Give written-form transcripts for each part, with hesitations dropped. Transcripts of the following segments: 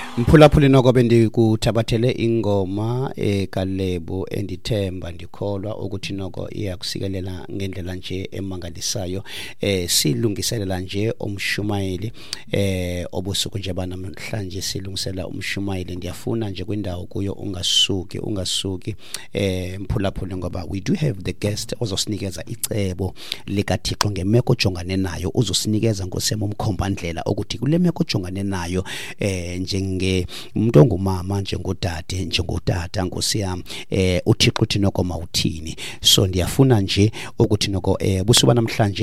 Mphulaphuli noko bendikuthabathele ingoma ekalebo endithemba ndikholwa ukuthi noko iyakusikelela ngendlela nje emangalisayo silungiselela nje umshumayeli obusuku nje banamhlanje silungisela umshumayeli ndiyafuna nje kwindawo kuyo ungasuki mphulaphuli ngoba we do have the guest ozosinikeza icebo likaThixo ngemeko ojongane nayo uzosinikeza ngosemo umkhombandlela ukuthi kule meko ojongane nayo njenge umuntu ongumama njengodade njengotata nkosiyami uThixo uthi noko mawuthini so ndiyafuna nje ukuthi noko busuku namhlanje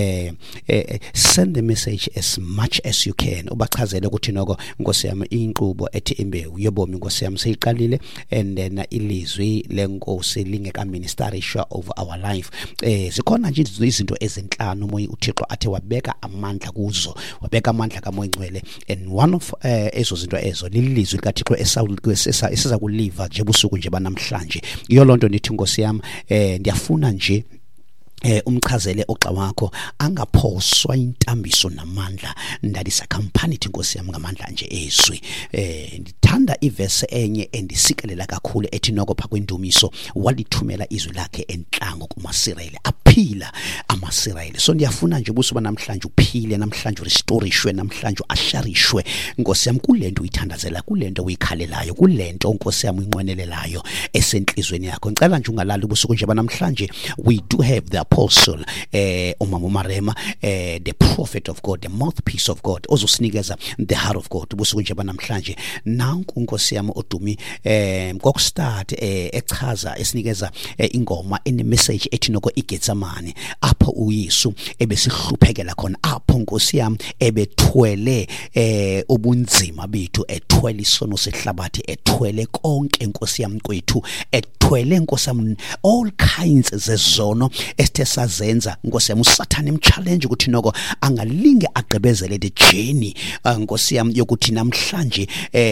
send the message as much as you can ubachazele ukuthi noko nkosiyami inkqubo ethi imbewu yobomi nkosiyami seyiqalile and then ilizwi lenkosi lingeka ministerishwa over our life zikhona nje izinto ezinhlanu moya uThixo athe wabeka amandla kuzo wabeka amandla kaMoya Ngcwele and one of ezo zinto ezo lilizwi likaThixo esiza kuliva nje busuku nje banamhlanje iyo lonto nithi nkosiyami ndiyafuna nje umchazele oxa wakho angaphoswa intambiso namandla ndalisa company ithi nkosiyami ngamandla nje ezwi ndithanda iverse enye endisikelela kakhulu ethi noko pha kwendumiso walithumela izwi lakhe enhlango kumaSirayeli aphila amaSirayeli so ndiyafuna nje busuku namhlanje uphile namhlanje restorishwe namhlanje asharishwe nkosiyami kulento uyithandazela kulento uyikhalelayo kulento nkosiyami inqwenelelayo esenhlizweni yakho ngicela nje ungalali busuku nje banamhlanje we do have the apostle umama Marema the prophet of God the mouthpiece of God ozosinikeza the heart of God busuku nje banamhlanje nanku nkosiyami odumi ngokustart echaza esinikeza ingoma ene message ethi noko iGetsemane apho uYesu ebesihluphekela khona apho nkosiyami ebethwele ubunzima bethu ethwele isono sehlabathi ethwele konke nkosiyami kwethu ethwele nkosiyami all kinds zezono esithe sazenza nkosiyami uSathane emchallenge ukuthi noko angalinge agqibezele the journey nkosiyami yokuthi namhlanje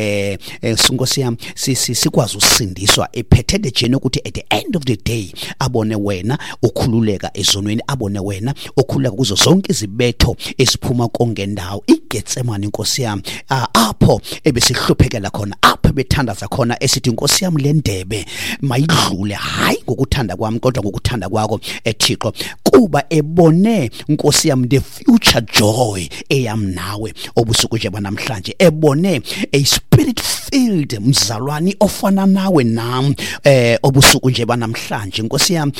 nkosiyami sikwazi usindiswa ephethe the journey ukuthi at the end of the day abone wena ukhululeka ezonweni abone wena okhululeka kuzo zonke izibetho esiphuma kongendawo iGetsemane nkosiyami apho ebesihluphekela khona apho bethandaza khona esithi nkosiyami le ndebe mayidlule hayi ngokuthanda kwami kodwa ngokuthanda kwakho eThixo kuba ebone nkosiyami the future joy eyam nawe obusuku nje banamhlanje ebone a spirit filled mzalwani ofana nawe nami obusuku nje banamhlanje nkosiyami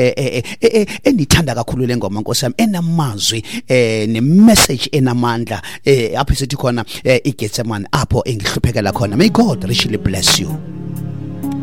endithanda kakhulu le ngoma nkosiyami enamazwi ne message enamandla apho sithi khona iGetsemane apho engihluphekela khona may God richly bless you.